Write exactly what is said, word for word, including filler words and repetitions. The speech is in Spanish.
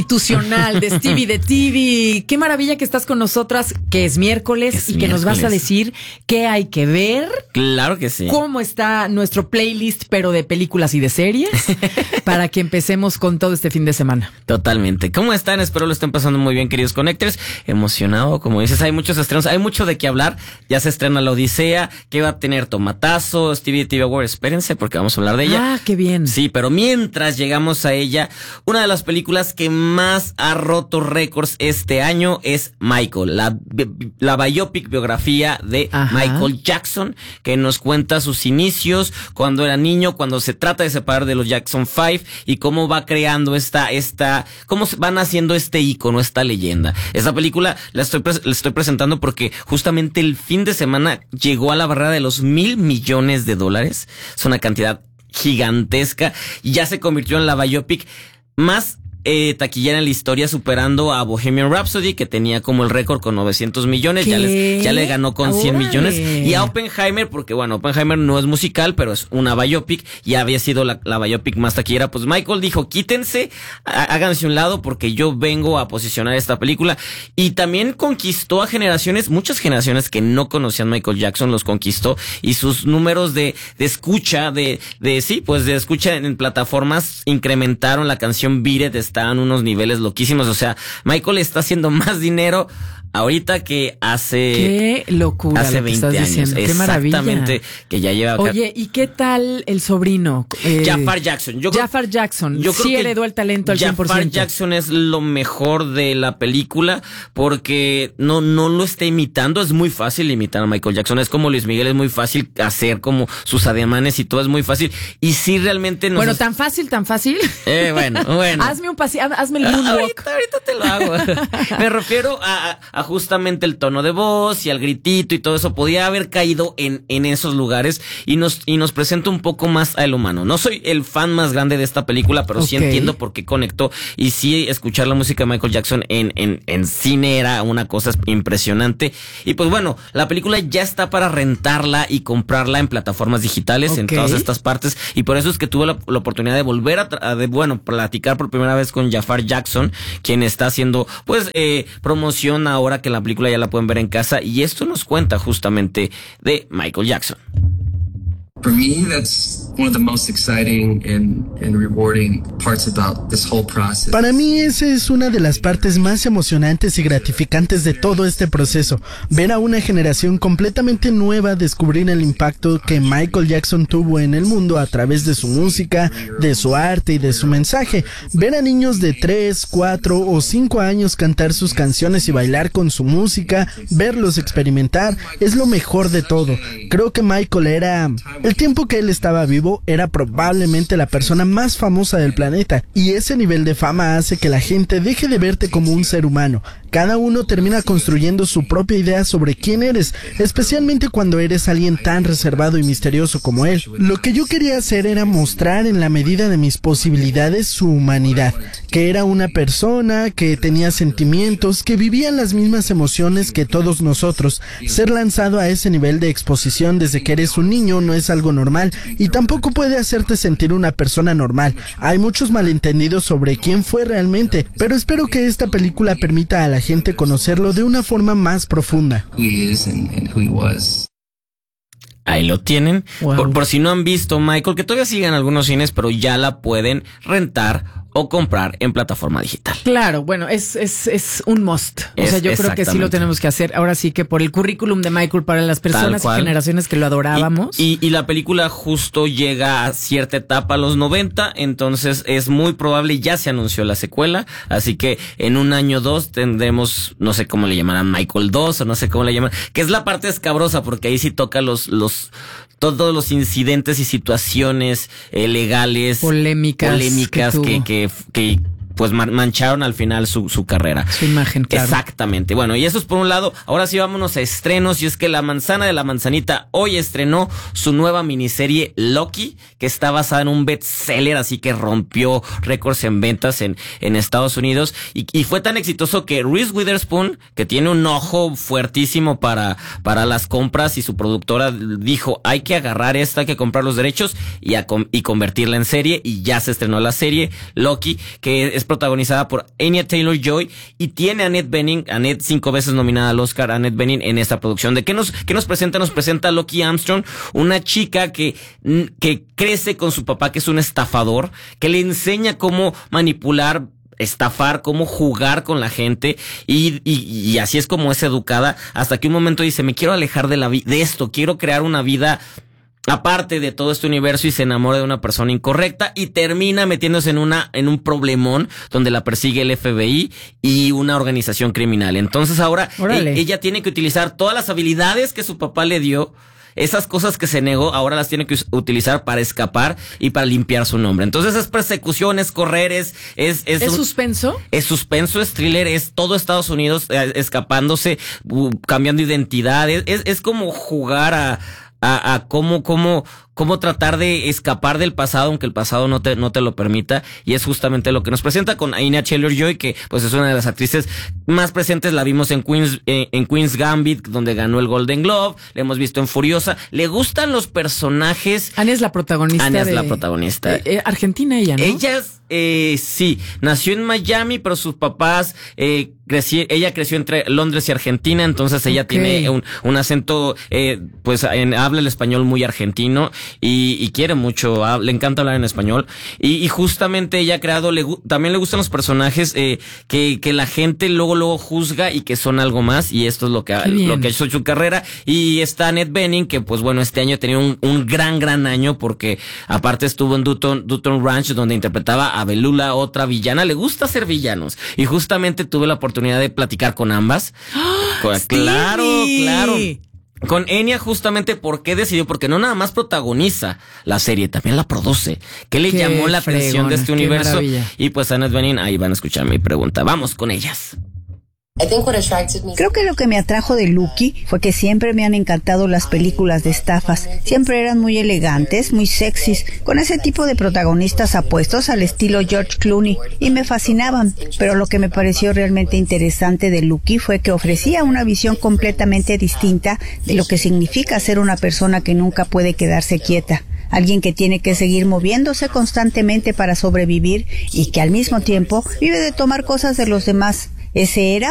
institucional de Stevie de T V. Qué maravilla que estás con nosotras, que es miércoles es y que miércoles. nos vas a decir qué hay que ver. Claro que sí. Cómo está nuestro playlist, pero de películas y de series, para que empecemos con todo este fin de semana. Totalmente. ¿Cómo están? Espero lo estén pasando muy bien, queridos Connectors. Emocionado, como dices, hay muchos estrenos, hay mucho de qué hablar. Ya se estrena La Odisea, que va a tener Tomatazo, Stevie de T V Award, espérense porque vamos a hablar de ella. Ah, qué bien. Sí, pero mientras llegamos a ella, una de las películas que más ha roto récords este año es Michael, la, la biopic biografía de Ajá. Michael Jackson, que nos cuenta sus inicios, cuando era niño, cuando se trata de separar de los Jackson Five y cómo va creando esta, esta, cómo van haciendo este ícono, esta leyenda. Esta película la estoy, la estoy presentando porque justamente el fin de semana llegó a la barrera de los mil millones de dólares. Es una cantidad gigantesca y ya se convirtió en la biopic más eh, taquillera en la historia, superando a Bohemian Rhapsody, que tenía como el récord con novecientos millones. Ya, les, ya le ganó con cien ¡Órale! millones. Y a Oppenheimer, porque bueno, Oppenheimer no es musical, pero es una biopic y había sido la, la biopic más taquillera. Pues Michael dijo, quítense, háganse un lado porque yo vengo a posicionar esta película. Y también conquistó a generaciones, muchas generaciones que no conocían Michael Jackson, los conquistó, y sus números de, de escucha, de, de sí, pues de escucha en plataformas incrementaron. La canción Beat It está en unos niveles loquísimos. O sea, Michael está haciendo más dinero ahorita que hace... Qué locura hace lo que veinte estás años. diciendo. Qué maravilla. Exactamente, que ya lleva... Oye, ¿y qué tal el sobrino? Eh, Jafar Jackson. Yo creo, Jafar Jackson. yo creo sí que heredó el talento al cien por ciento. Jafar Jackson es lo mejor de la película porque no, no lo está imitando. Es muy fácil imitar a Michael Jackson. Es como Luis Miguel, es muy fácil hacer como sus ademanes y todo es muy fácil. Y sí realmente no. Bueno, tan fácil, tan fácil. Eh, bueno, bueno. Hazme un pasi, hazme el moonwalk. Ahorita, ahorita te lo hago. Me refiero a, a justamente el tono de voz y al gritito y todo eso. Podía haber caído en, en esos lugares y nos, y nos presenta un poco más al humano. No soy el fan más grande de esta película, pero okay. sí entiendo por qué conectó. Y sí, escuchar la música de Michael Jackson en, en, en cine era una cosa impresionante. Y pues bueno, la película ya está para rentarla y comprarla en plataformas digitales, okay. en todas estas partes. Y por eso es que tuve la, la oportunidad de volver a, a de, bueno, platicar por primera vez con Jafar Jackson, quien está haciendo, pues, eh, promoción ahora que la película ya la pueden ver en casa, y esto nos cuenta justamente de Michael Jackson. For me, that's one of the most exciting and, and rewarding parts about this whole process. Para mí, esa es una de las partes más emocionantes y gratificantes de todo este proceso. Ver a una generación completamente nueva descubrir el impacto que Michael Jackson tuvo en el mundo a través de su música, de su arte y de su mensaje. Ver a niños de tres, cuatro o cinco años cantar sus canciones y bailar con su música, verlos experimentar, es lo mejor de todo. Creo que Michael era... El tiempo que él estaba vivo, era probablemente la persona más famosa del planeta, y ese nivel de fama hace que la gente deje de verte como un ser humano. Cada uno termina construyendo su propia idea sobre quién eres, especialmente cuando eres alguien tan reservado y misterioso como él. Lo que yo quería hacer era mostrar en la medida de mis posibilidades su humanidad, que era una persona que tenía sentimientos, que vivía las mismas emociones que todos nosotros. Ser lanzado a ese nivel de exposición desde que eres un niño no es algo normal, y tampoco puede hacerte sentir una persona normal. Hay muchos malentendidos sobre quién fue realmente, pero espero que esta película permita a la gente conocerlo de una forma más profunda. Ahí lo tienen. Wow. Por, por si no han visto Michael, que todavía siguen algunos cines, pero ya la pueden rentar o comprar en plataforma digital. Claro, bueno, es, es, es un must. O Es sea, yo creo que sí lo tenemos que hacer. Ahora sí que por el currículum de Michael para las personas y generaciones que lo adorábamos. Y, y, y la película justo llega a cierta etapa, a los noventa, entonces es muy probable, ya se anunció la secuela, así que en un año o dos tendremos, no sé cómo le llamarán, Michael dos o no sé cómo le llaman, que es la parte escabrosa porque ahí sí toca los, los, todos los incidentes y situaciones eh, legales. Polémicas. Polémicas que, que, que pues mancharon al final su, su carrera. Su imagen, claro. Exactamente. Bueno, y eso es por un lado. Ahora sí vámonos a estrenos, y es que La Manzana de la Manzanita hoy estrenó su nueva miniserie Loki, que está basada en un bestseller, así que rompió récords en ventas en, en Estados Unidos, y, y fue tan exitoso que Reese Witherspoon, que tiene un ojo fuertísimo para, para las compras, y su productora dijo, hay que agarrar esta, hay que comprar los derechos y, a, y convertirla en serie, y ya se estrenó la serie Loki, que es protagonizada por Anya Taylor-Joy y tiene a Annette Bening, Annette cinco veces nominada al Oscar, Annette Bening en esta producción. ¿De qué nos, qué nos presenta? Nos presenta a Lucky Armstrong, una chica que, que crece con su papá, que es un estafador, que le enseña cómo manipular, estafar, cómo jugar con la gente y, y, y así es como es educada, hasta que un momento dice, me quiero alejar de la vi- de esto, quiero crear una vida aparte de todo este universo, y se enamora de una persona incorrecta y termina metiéndose en una en un problemón donde la persigue el F B I y una organización criminal. Entonces ahora e- ella tiene que utilizar todas las habilidades que su papá le dio. Esas cosas que se negó, ahora las tiene que utilizar para escapar y para limpiar su nombre. Entonces es persecución, es correr, es... ¿Es, es, ¿Es un, suspenso? Es suspenso, es thriller, es todo Estados Unidos eh, escapándose, uh, cambiando identidad. Es, es, es como jugar a... a, a cómo, cómo, cómo tratar de escapar del pasado, aunque el pasado no te, no te lo permita, y es justamente lo que nos presenta con Anya Taylor-Joy, que pues es una de las actrices más presentes. La vimos en Queen's, eh, en Queen's Gambit, donde ganó el Golden Globe, la hemos visto en Furiosa. Le gustan los personajes. Anya es la protagonista. Anya es de, la protagonista. Eh, eh, Argentina ella, ¿no? Ella, eh, sí, nació en Miami, pero sus papás, eh, crecí, ella creció entre Londres y Argentina, entonces ella okay. tiene un, un acento, eh, pues en, habla el español muy argentino y, y quiere mucho, ha, le encanta hablar en español y, y justamente ella ha creado, le, también le gustan los personajes eh, que, que la gente luego luego juzga y que son algo más, y esto es lo que ha, lo que ha hecho su carrera. Y está Annette Bening, que pues bueno, este año ha tenido un, un gran gran año, porque aparte estuvo en Dutton, Dutton Ranch, donde interpretaba a Belula, otra villana. Le gusta ser villanos y justamente tuve la oportunidad de platicar con ambas. ¡Oh, claro, Stevie! claro. Con Enya, justamente, ¿por qué decidió? Porque no nada más protagoniza la serie, también la produce. ¿Qué le qué llamó la fregona, atención de este universo? maravilla. Y pues Annette Bening, ahí van a escuchar mi pregunta. Vamos con ellas. Creo que lo que me atrajo de Lucky fue que siempre me han encantado las películas de estafas. Siempre eran muy elegantes, muy sexys, con ese tipo de protagonistas apuestos al estilo George Clooney, y me fascinaban. Pero lo que me pareció realmente interesante de Lucky fue que ofrecía una visión completamente distinta de lo que significa ser una persona que nunca puede quedarse quieta. Alguien que tiene que seguir moviéndose constantemente para sobrevivir y que al mismo tiempo vive de tomar cosas de los demás. Ese era